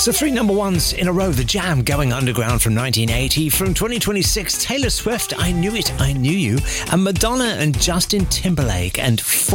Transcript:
So 3 number ones in a row. The Jam, Going Underground from 1980. From 2026, Taylor Swift, I Knew It, I Knew You. And Madonna and Justin Timberlake and